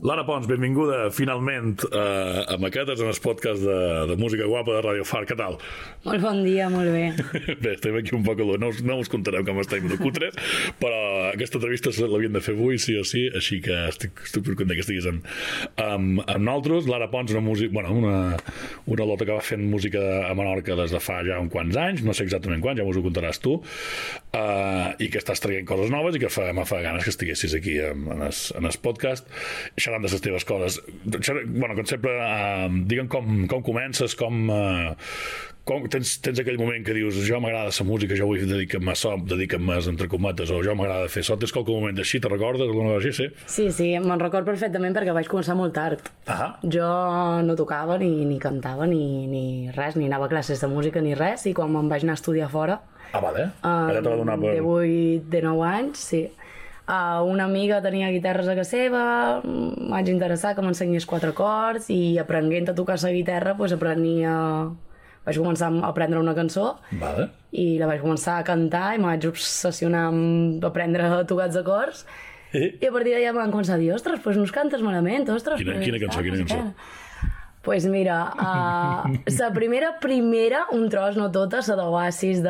Lara Pons, benvinguda finalment a Maquetes, en el podcast de música guapa de Radio Far. Què tal? Molt bon dia, molt bé. Bé, estem aquí un poc a l'hora. No us contarem com estem de cutres, però aquesta entrevista l'havíem de fer avui, sí o sí, així que estic content que estiguis amb nosaltres. Lara Pons, una lota que va fent música a Menorca des de fa ja uns quants anys, no sé exactament quants, ja us ho contaràs tu, i que estàs traient coses noves i que me fa ganes que estiguessis aquí en el podcast, xerrant de les teves coses. Bueno, com sempre, digue'm com comences, com tens aquell moment que dius jo m'agrada la música, jo vull dedicar-me a so, dedicar-me entre cometes, o jo m'agrada fer so. Tens qualque moment així, te'n recordes? Alguna cosa així, sí? Sí, me'n record perfectament perquè vaig començar molt tard. Jo no tocava ni cantava ni res, ni anava a classes de música ni res, i quan me'n vaig anar a estudiar fora, allà te va donar per... de 8, de 9 anys, sí. Una amiga tenia guitarres a casa seva, vaig interessar que m'ensenyés 4 acords i aprenent a tocar la guitarra vaig començar a aprendre una cançó i la vaig començar a cantar i me vaig obsessionar amb aprendre a tocar els acords i a partir d'allà em van començar a dir ostres, doncs no us cantes malament, ostres. Quina cançó? Pues mira, la primera, un tros, no tota, la d'Oasis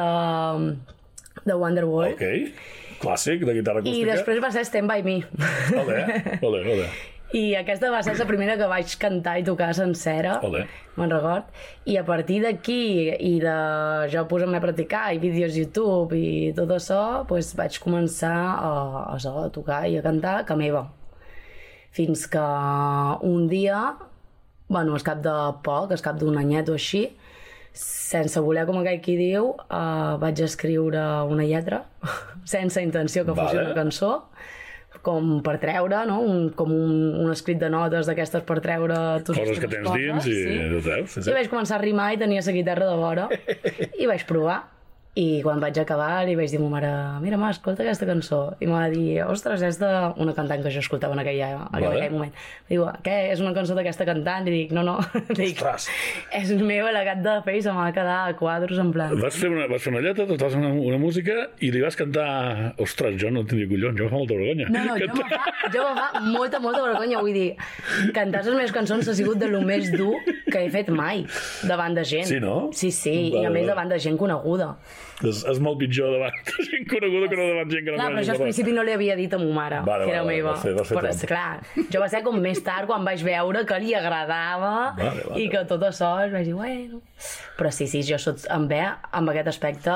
de Wonderwall. Ok, clàssic de guitarra acústica. I després va ser Stand By Me. Ole. I aquesta va ser la primera que vaig cantar i tocar sencera, me'n record. I a partir d'aquí, i de jo posar-me a practicar, i vídeos YouTube i tot això, pues vaig començar a tocar i a cantar que meva. Fins que un dia, al cap de poc, al cap d'un anyet o així, sense voler, com aquell qui diu, vaig escriure una lletra, sense intenció que fos una cançó, com per treure, no? Com un escrit de notes d'aquestes per treure coses que tens dins i ho treus. I vaig començar a rimar i tenia la guitarra de vora i vaig provar. I quan vaig acabar li vaig dir a ma mare, mira, ma, escolta aquesta cançó. I m'ha de dir, ostres, és d'una cantant que jo escoltava en aquell moment. Diu, què, és una cançó d'aquesta cantant? I dic, no. Dic, és meva, la gat de fer i se m'ha quedar a quadros en plan. Vas fer una lletra, vas fer una música i li vas cantar, ostres, jo no tenia collons, jo em fa molta vergonya. No, jo me fa molta vergonya, vull dir, cantar les meves cançons ha sigut de lo més dur que he fet mai davant de gent. Sí, no? Sí, i a més davant de gent coneguda. És molt pitjor davant de gent coneguda que no davant gent que no coneixes. Però això al principi no li havia dit a ma mare, que era meva. Però, clar, jo va ser com més tard quan vaig veure que li agradava i que tot això es vaig dir, bueno... Però sí, jo soc amb aquest aspecte...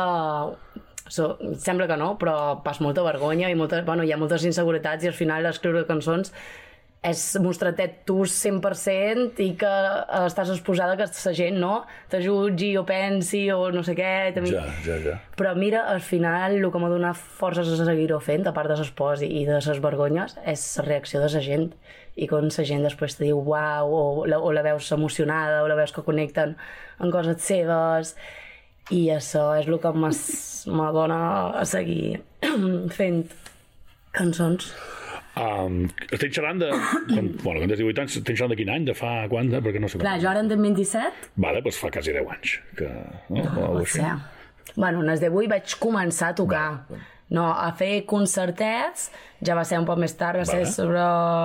Sembla que no, però pas molta vergonya i hi ha moltes inseguretats i al final escriure cançons és mostrar-te tu 100% i que estàs exposada que la gent te jutgi o pensi o no sé què. Ja. Però mira, al final el que m'ha donat forces a seguir-ho fent, a part de les pors i de les vergonyes, és la reacció de la gent. I quan la gent després te diu uau, o la veus emocionada, o la veus que connecten amb coses seves, i això és el que m'adona a seguir fent cançons. Estic xerrant de... Quan tens 18 anys, estic xerrant de quin any? De fa quant? Perquè no sé. Clar, jo ara en tinc 27. Doncs fa quasi 10 anys. Pot ser. En els 18 vaig començar a tocar. A fer concertets, ja va ser un poc més tard, va ser sobre...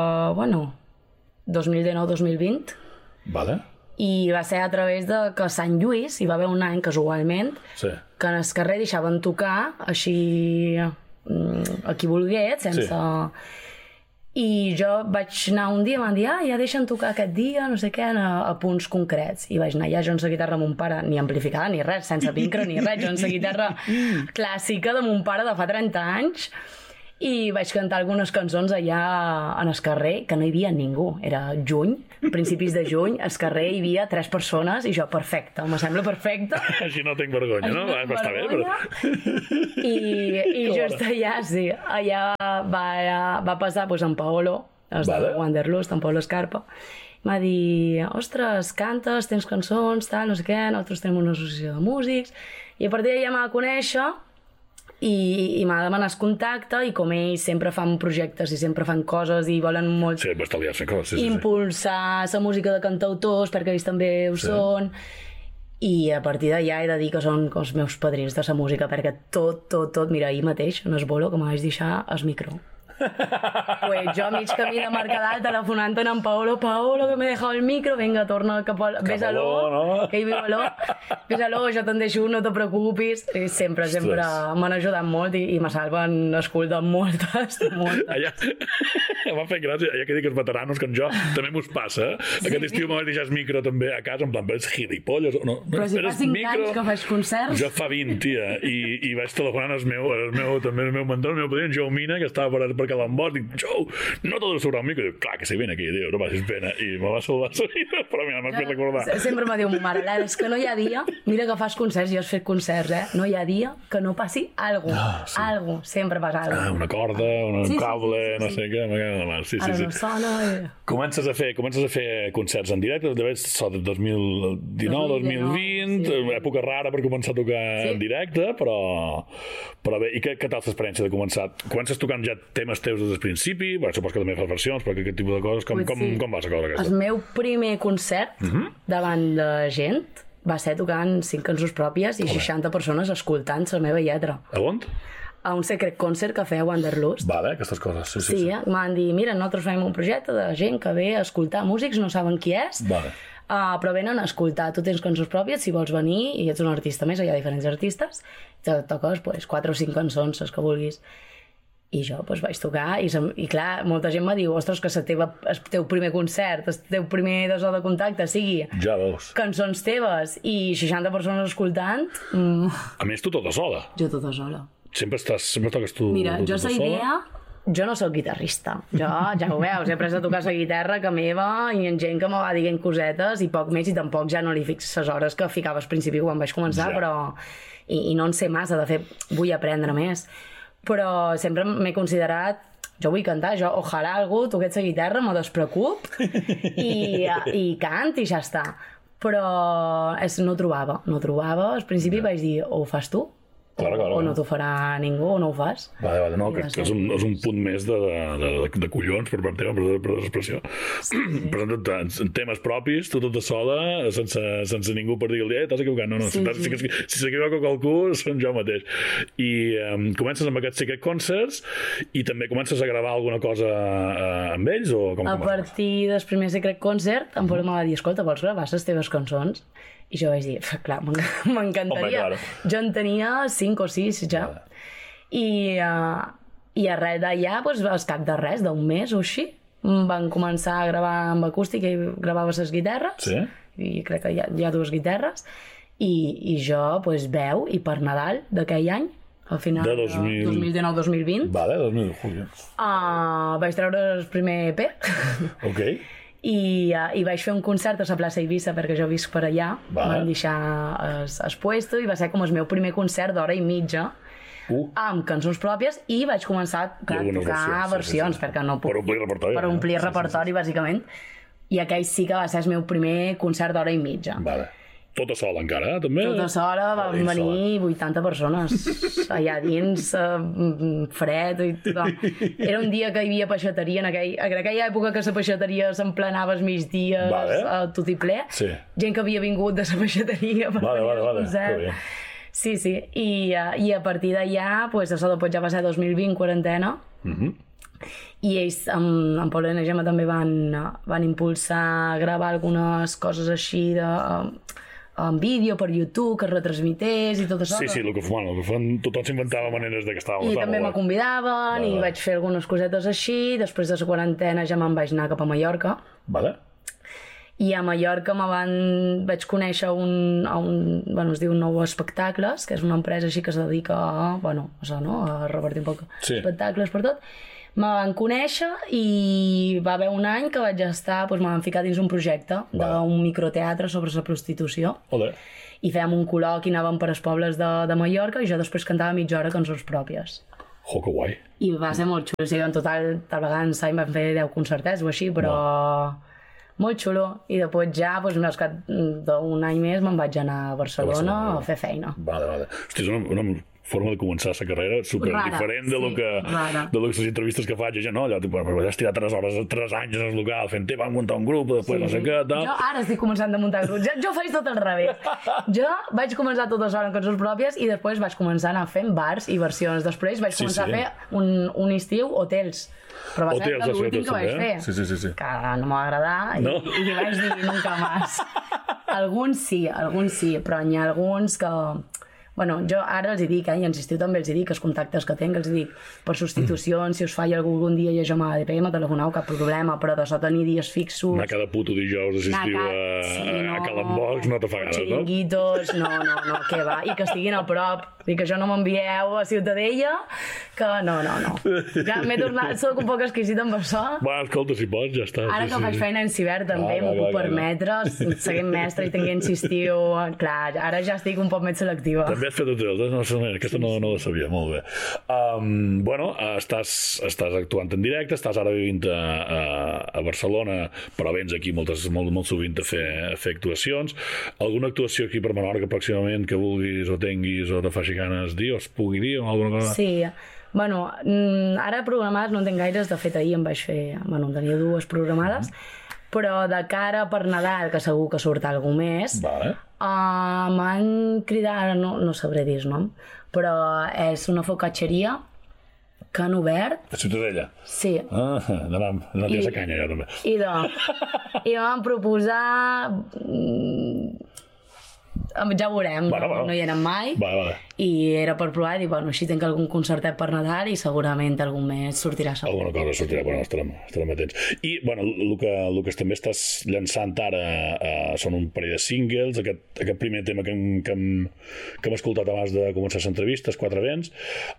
2019-2020. I va ser a través de que a Sant Lluís hi va haver un any, casualment, que en el carrer deixaven tocar així a qui volgués, sense... I jo vaig anar un dia i m'han dit ja deixen tocar aquest dia, no sé què, a punts concrets. I vaig anar allà jo amb la guitarra de mon pare, ni amplificada ni res, sense micro ni res, jo amb la guitarra clàssica de mon pare de fa 30 anys, i vaig cantar algunes cançons allà en el carrer, que no hi havia ningú. Era juny, principis de juny, al carrer hi havia 3 persones i jo, perfecte, me sembla perfecte. Així no tinc vergonya, no? Està bé, però... I just allà, sí, allà va passar en Paolo, els de Wanderlust, en Paolo Escarpa, m'ha dit, ostres, cantes, tens cançons, tal, no sé què, nosaltres tenim una associació de músics, i a partir d'allà m'ha de conèixer, i m'ha demanat contacte, i com ells sempre fan projectes i sempre fan coses i volen molt impulsar la música de cantautors perquè ells també ho són, i a partir d'allà he de dir que són els meus padrins de la música, perquè tot, mira, ahir mateix en el bolo que me vaig deixar el micro Pues jo a mig camí de Mercadal telefonant en Paolo, que m'he deixat el micro, vinga, torna cap a Bésalo, no? Que hi viu Aló, Bésalo, jo te'n deixo, no te preocupis. I sempre m'han ajudat molt i me salven escul de moltes. Allà, m'ha fet gràcia, allà que dic els veteranos, que en jo també m'ho passa. Aquest estiu m'ha deixat el micro també a casa, en plan, però és gilipolles. Però si fa 5 anys que faig concerts... Jo fa 20, tia, i vaig telefonant el meu mentor, el meu padrí, en Joe Mina, que estava per Calambós, dic, Joe, no t'ho de sobrar un micro. Dic, clar, que se ven aquí, tio, no passis pena. I me va salvar la vida, però mira, m'has fet recordar. Sempre me diu ma mare, és que no hi ha dia, mira que fas concerts, jo has fet concerts, no hi ha dia que no passi alguna cosa. Algo, sempre passa alguna cosa. Una corda, un cable, no sé què, ara no sona... Comences a fer concerts en directe, de fet, 2019, 2020, època rara per començar a tocar en directe, però bé, i què tal l'experiència de començar? Comences tocant ja temes teus des del principi? Bé, supos que també fas versions, però aquest tipus de coses, com vas a cosa aquesta? El meu primer concert davant de gent va ser tocant 5 cançons pròpies i 60 persones escoltant la meva lletra. A on? A un secret concert que feia Wanderlust. Vale, aquestes coses, sí. Sí, m'han dit, mira, nosaltres fem un projecte de gent que ve a escoltar músics, no saben qui és, però venen a escoltar. Tu tens cançons pròpies, si vols venir, i ets un artista més, hi ha diferents artistes, te toques 4 o 5 cançons, les que vulguis. I jo vaig tocar, i clar, molta gent me diu, ostres, que el teu primer concert, el teu primer desó de contacte sigui cançons teves i 60 persones escoltant... A més, tu tota sola. Jo tota sola. Sempre toques tu Mira, jo sola? idea, jo no soc guitarrista. Jo, ja ho veus, he après a tocar la guitarra que meva i en gent que me va dient cosetes i poc més, i tampoc ja no li fixo les hores que ficava al principi quan vaig començar, però... I no en sé massa, de fet, vull aprendre més. Però sempre m'he considerat... Jo vull cantar, ojalà algú toqués la guitarra, me despreocup i cant i ja està. Però no trobava. Al principi vaig dir, o ho fas tu, o no t'ho farà ningú, o no ho fas. Vale, no, crec que és un punt més de collons per part teva, per l'expressió. Presenta't en temes propis, tu tota sola, sense ningú per dir-li, t'has equivocat. No, si s'equivoca qualcú, som jo mateix. I comences amb aquests secret concerts i també comences a gravar alguna cosa amb ells? A partir del primer secret concert, en Pol em va dir, escolta, vols gravar les teves cançons? I jo vaig dir, clar, m'encantaria. Jo en tenia 5 o 6 ja. I a res d'allà, al cap de res, d'un mes o així, van començar a gravar amb acústic i gravava les guitarres. Sí? I crec que hi ha 2 guitarres. I jo, veu, i per Nadal d'aquell any, al final de 2019-2020, vale, 2020. Vaig treure el primer EP. Ok. I vaig fer un concert a la plaça Eivissa perquè jo visc per allà, van deixar el puesto i va ser com el meu primer concert d'hora i mitja amb cançons pròpies i vaig començar a tocar versions perquè no puc... Per omplir repertori bàsicament, i aquell sí que va ser el meu primer concert d'hora i mitja. Tota sola encara, també? Tota sola, van venir 80 persones allà dins, fred i tot. Era un dia que hi havia peixateria, en aquella època que la peixateria s'emplenava els migdies, tot i ple. Gent que havia vingut de la peixateria per venir al concert. Sí, i a partir d'allà, ja va ser 2020, quarantena, i ells, amb Pol i la Gemma, també van impulsar a gravar algunes coses així en vídeo per YouTube, que es retransmités i tot això. Sí, el que fan, tothom s'inventava maneres de que estava... I també me convidaven i vaig fer algunes cosetes així. Després de la quarantena ja me'n vaig anar cap a Mallorca. I a Mallorca vaig conèixer es diu Nou Espectacles, que és una empresa així que es dedica a repartir un poc espectacles per tot. Me van conèixer i va haver un any que vaig estar, me van ficar dins un projecte d'un microteatre sobre la prostitució. I fèiem un col·loqui, anàvem per els pobles de Mallorca i jo després cantava mitja hora cançons pròpies. Que guai. I va ser molt xulo. En total, tal vegada em van fer 10 concertets o així, però molt xulo. I després ja, al cap d'un any més, me'n vaig anar a Barcelona a fer feina. Hosti, és una forma de començar la carrera super diferent de lo que les entrevistes que faig, no? Allò, has tirat 3 hores, 3 anys en el local fent, vam muntar un grup, després no sé què, tal. Jo ara estic començant a muntar grups. Jo faig tot al revés. Jo vaig començar tota sola amb cançons pròpies i després vaig començar a anar fent bars i versions. Després vaig començar a fer un estiu hotels. Però va ser l'últim que vaig fer. Sí. Que no m'ha agradat i li vaig dir nunca més. Alguns sí, però n'hi ha alguns que... Bueno, jo ara els hi dic, i en estiu també els hi dic, els contactes que tinc, els hi dic, per substitucions, si us falla algun dia i jo m'ha de pegar, me telefoneu, cap problema, però de sota tenir dies fixos... Anar cada puto dijous d'assistiu a Calambox no te fa ganes, no? Xiringuitos, no, què va, i que estiguin a prop, i que això no m'envieu a Ciutadella, que no. Ja m'he tornat, soc un poc exquisit amb això. Va, escolta, si pots, ja està. Ara que faig feina en Cibert també, m'ho puc permetre, seguint mestre i tenint estiu, clar, ara ja estic un poc més selectiva. També has fet hotels, no, aquesta no la sabia, molt bé. Bueno, estàs actuant en directe, estàs ara vivint a Barcelona, però vens aquí molt sovint a fer actuacions. Alguna actuació aquí per Menorca pròximament que vulguis o tinguis o te faci ganes dir, o es pugui dir, o alguna cosa? Sí, bueno, ara programades no en tinc gaires, de fet ahir en vaig fer, bueno, en tenia 2 programades, però de cara per Nadal, que segur que surt alguna més, m'han cridat, no sabré dir el nom, però és una focacceria que han obert. A Ciutadella? Sí. No tens a canya, ja, també. I vam proposar... Ja veurem, no hi érem mai, i era per provar i dir, bueno, així tinc algun concertet per Nadal i segurament algun mes sortirà segur. Alguna cosa sortirà, bueno, estarem atents. I, bueno, el que també estàs llançant ara són un parell de singles, aquest primer tema que hem escoltat abans de començar l'entrevista, 4 vents.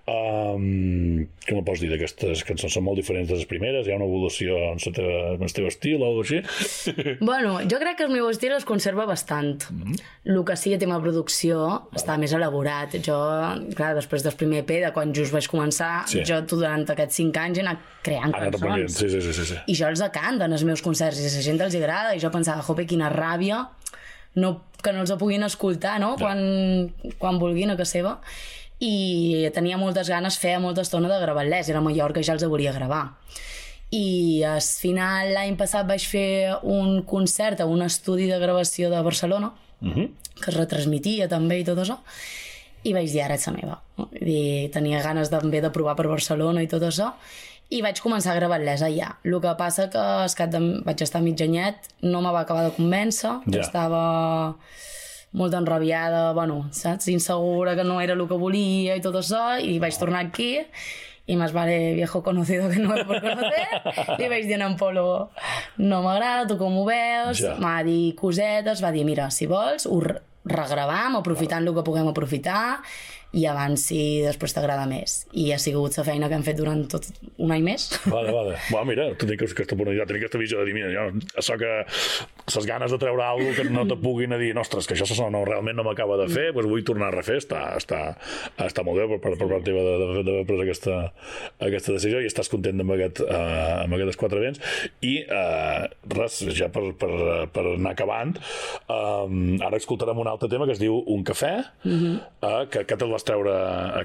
Què me'l pots dir d'aquestes cançons? Són molt diferents de les primeres? Hi ha una evolució en el teu estil o alguna cosa així? Bueno, jo crec que el meu estil es conserva bastant. El que sí, el tema de producció està més elaborat. Jo, clar, després del primer EP, de quan just vaig començar, jo durant aquests 5 anys he anat creant cançons. Sí. I jo els canten als meus concerts i a la gent els agrada, i jo pensava, jope, quina ràbia que no els puguin escoltar, no? Quan vulguin a casa seva. I tenia moltes ganes, feia molta estona de gravar-les, era a Mallorca i ja els hauria gravar. I al final, l'any passat, vaig fer un concert a un estudi de gravació de Barcelona, que es retransmitia també i tot això, i vaig dir, ara ets la meva. Tenia ganes també de provar per Barcelona i tot això, i vaig començar a gravar-les allà. El que passa que vaig estar mig anyet, no me va acabar de convèncer, estava molt enrabiada, bueno, saps? Insegura que no era el que volia i tot això, i vaig tornar aquí, i más vale viejo conocido que nuevo por conocer. Li vaig dir a en Polo, no m'agrada, tu com ho veus? M'ha dit cosetes, va dir, mira, si vols, ho regravam, aprofitant el que puguem aprofitar, i abans si després t'agrada més. I ha sigut la feina que hem fet durant tot un any més. Vale. Bueno, mira, tenir aquesta oportunitat, tenir aquesta visió de dir, mira, això que les ganes de treure alguna cosa que no te puguin dir, ostres, que això realment no m'acaba de fer, doncs vull tornar a refer, està molt bé per part teva d'haver pres aquesta decisió i estàs content amb aquests 4 vents. I res, ja per anar acabant, ara escoltarem un altre tema que es diu Un cafè, que te'l vas treure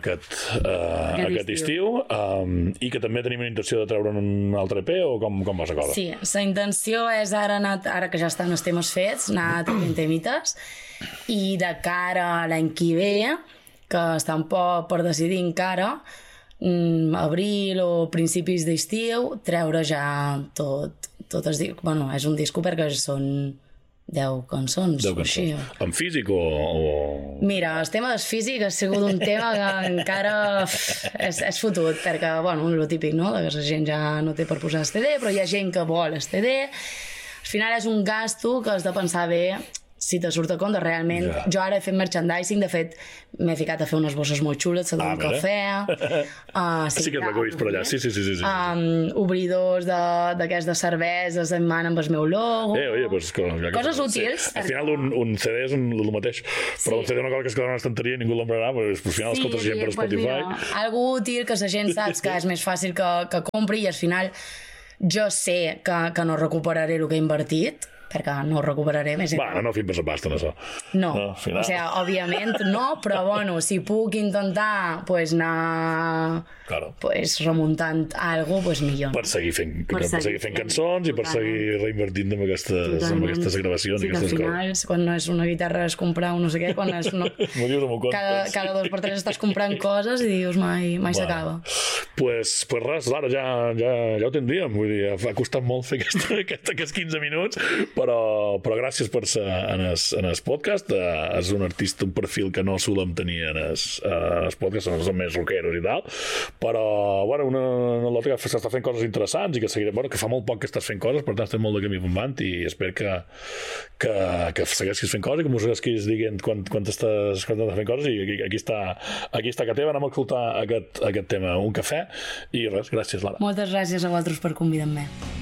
aquest estiu, i que també tenim una intenció de treure un altre EP, o com vas a cosa? Sí, la intenció és ara que ja estan els temes fets, anar tenint temites, i de cara a l'any que ve, que està un poc per decidir encara, abril o principis d'estiu, treure ja tot el disc. Bueno, és un disco perquè són 10 cançons. Així. En físic o...? Mira, el tema del físic ha sigut un tema que encara és fotut, perquè, bueno, el típic, no?, que la gent ja no té per posar el CD, però hi ha gent que vol el CD. Al final és un gasto que has de pensar bé si te surt a compte realment. Jo ara he fet merchandising, de fet m'he ficat a fer unes bosses molt xules, d'un cafè. Sí que et l'he per allà, sí. Obridors d'aquests de cerveses en man amb el meu logo. Pues, coses útils. Al final un CD és el mateix, però un CD és una cosa que es quedarà a l'estanteria i ningú l'emprarà, però al final escoltes gent per Spotify. Algo útil que la gent saps que és més fàcil que compri, i al final jo sé que no recuperaré el que he invertit, perquè no ho recuperaré més. Bueno, no fim per la pasta, no, això. No, o sigui, òbviament no, però bueno, si puc intentar pues, anar pues, remuntant alguna cosa, pues, millor. Per seguir fent cançons i per seguir reinvertint en aquestes gravacions. Sí, que al final, quan no és una guitarra és comprar un no sé què, quan és una... cada 2 per 3 estàs comprant coses i dius mai s'acaba. Pues res, Lara, ja ho tindríem, vull dir, ha costat molt fer aquests 15 minuts, però gràcies per ser en el podcast. És un artista, un perfil que no solem tenir en el podcast, som més rockeros i tal, però bueno, una lota que s'està fent coses interessants i que seguirem, bueno, que fa molt poc que estàs fent coses, per tant estem molt de camí bombant i espero que segueixis fent coses i que m'ho segueixis dient quan estàs fent coses i aquí està que teva, anem a escoltar aquest tema, Un cafè, i res, gràcies, Lara. Moltes gràcies a vosaltres per convidar-me.